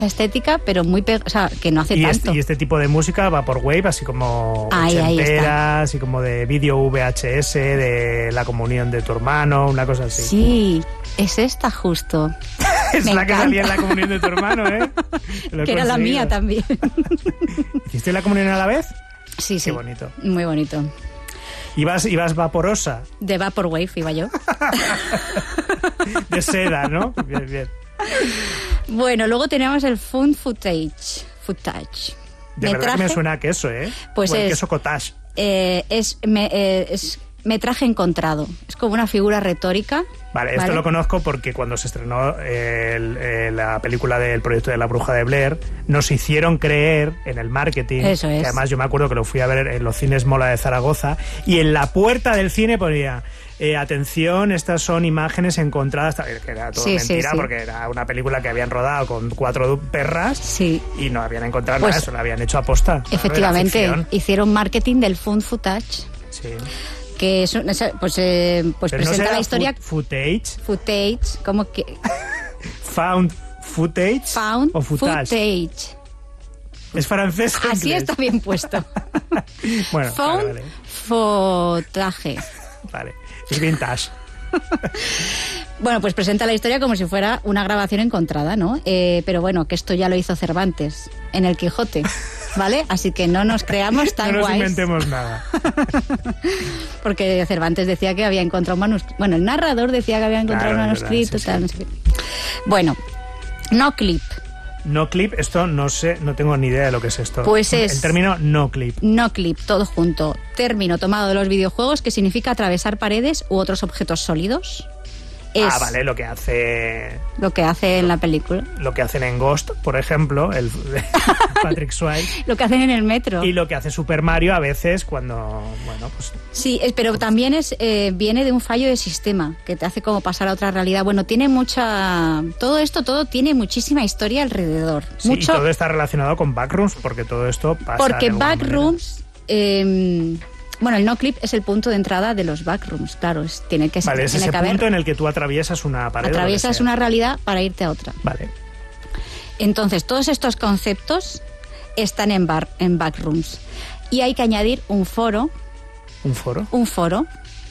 estética, pero muy o sea, que no hace tanto. Y este tipo de música va por wave, así como ochentera, así como de vídeo VHS, de la comunión de tu hermano, una cosa así. Sí, es esta justo. Es la que salía en la comunión de tu hermano, ¿eh? Que era la mía también. ¿Hiciste la comunión a la vez? Sí, sí. Qué bonito. Muy bonito. ¿Ibas vaporosa? De Vaporwave iba yo. De seda, ¿no? Bien, bien. Bueno, luego tenemos el found footage. De verdad que me suena a queso, ¿eh? Pues es queso cottage. Es metraje encontrado. Es como una figura retórica. Vale, esto lo conozco porque cuando se estrenó la película del proyecto de la Bruja de Blair, nos hicieron creer en el marketing, eso es. Que además yo me acuerdo que lo fui a ver en los cines Mola de Zaragoza, y en la puerta del cine ponía... atención, estas son imágenes encontradas, que era todo mentira, porque era una película que habían rodado con 4 perras y no habían encontrado nada, eso lo habían hecho aposta. Efectivamente, hicieron marketing del found footage. Sí. Que es, pues presenta no la historia. Footage, ¿cómo que? Found footage. Found o footage. Es francés. Así inglés. Está bien puesto. Bueno, found footage. Vale. Es vintage. Bueno, pues presenta la historia como si fuera una grabación encontrada, ¿no? Pero bueno, que esto ya lo hizo Cervantes en El Quijote, ¿vale? Así que no nos creamos tan guays. No nos inventemos nada. Porque Cervantes decía que había encontrado un manuscrito. Bueno, el narrador decía que había encontrado un manuscrito, verdad, no sé qué. Bueno, no clip. No clip, esto no sé, no tengo ni idea de lo que es esto. Pues es... El término no clip. No clip, todo junto. Término tomado de los videojuegos que significa atravesar paredes u otros objetos sólidos. Vale, lo que hace... Lo que hace en la película. Lo que hacen en Ghost, por ejemplo, el Patrick Swayze. Lo que hacen en el metro. Y lo que hace Super Mario a veces cuando... Bueno, pues... Sí, pero también viene de un fallo de sistema que te hace como pasar a otra realidad. Bueno, tiene mucha... Todo tiene muchísima historia alrededor. Sí, y todo está relacionado con Backrooms, porque todo esto pasa... Porque Backrooms... Bueno, el no clip es el punto de entrada de los backrooms, claro, tiene que ser. Vale, es ese punto en el que tú atraviesas una pared. Atraviesas una realidad para irte a otra. Vale. Entonces, todos estos conceptos están en backrooms. Y hay que añadir un foro. ¿Un foro? Un foro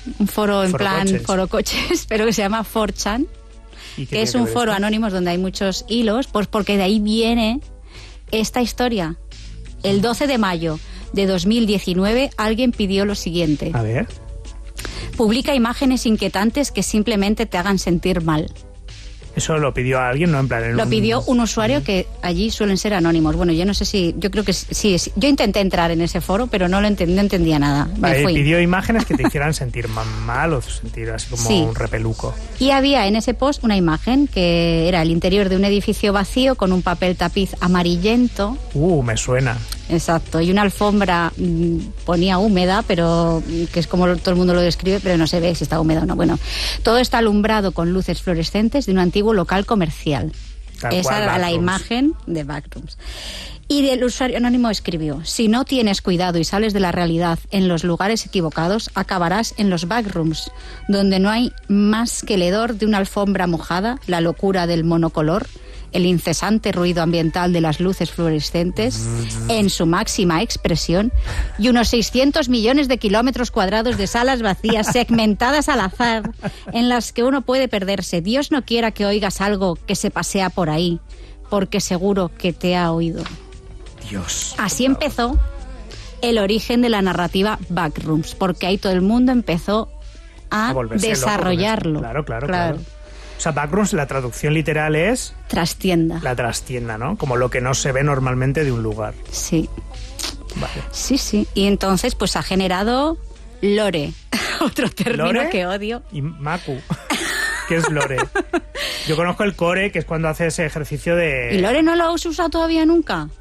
en plan coches. Foro coches, pero que se llama 4chan, que es un foro anónimo donde hay muchos hilos, pues porque de ahí viene esta historia. El 12 de mayo de 2019 alguien pidió lo siguiente. A ver. Publica imágenes inquietantes que simplemente te hagan sentir mal. ¿Eso lo pidió alguien, no? En plan, lo pidió un usuario que allí suelen ser anónimos. Bueno, yo no sé si... Yo creo que sí. Yo intenté entrar en ese foro, pero no entendía nada. Vale, pidió imágenes que te hicieran sentir mal o sentir así como un repeluco. Y había en ese post una imagen que era el interior de un edificio vacío con un papel tapiz amarillento. Me suena. Exacto, y una alfombra ponía húmeda, pero que es como todo el mundo lo describe, pero no se ve si está húmeda o no. Bueno, todo está alumbrado con luces fluorescentes de un antiguo local comercial. Esa era la imagen de Backrooms. Y el usuario anónimo escribió: si no tienes cuidado y sales de la realidad en los lugares equivocados, acabarás en los backrooms, donde no hay más que el hedor de una alfombra mojada, la locura del monocolor, el incesante ruido ambiental de las luces fluorescentes en su máxima expresión y unos 600 millones de kilómetros cuadrados de salas vacías segmentadas al azar en las que uno puede perderse. Dios no quiera que oigas algo que se pasea por ahí, porque seguro que te ha oído. Dios. Así empezó el origen de la narrativa Backrooms, porque ahí todo el mundo empezó a desarrollarlo. Claro. O sea, Backrooms, la traducción literal es... Trastienda. La trastienda, ¿no? Como lo que no se ve normalmente de un lugar. Sí. Vale. Sí. Y entonces, pues ha generado lore. Otro término ¿Lore? Que odio. Y macu. ¿Qué es lore? Yo conozco el core, que es cuando hace ese ejercicio de... ¿Y lore no lo has usado todavía nunca?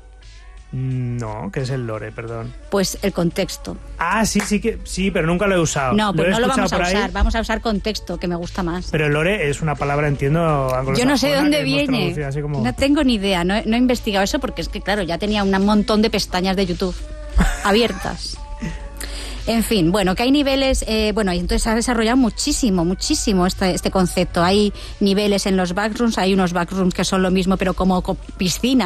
No, ¿qué es el lore? Perdón. Pues el contexto. Sí, pero nunca lo he usado. No, pues no lo vamos a usar. Vamos a usar contexto, que me gusta más. Pero el lore es una palabra, entiendo, anglosajona. Yo no sé de dónde viene. Como... No tengo ni idea. No he investigado eso porque es que, claro, ya tenía un montón de pestañas de YouTube abiertas. En fin, bueno, que hay niveles, y entonces se ha desarrollado muchísimo este concepto. Hay niveles en los backrooms, hay unos backrooms que son lo mismo, pero como piscinas.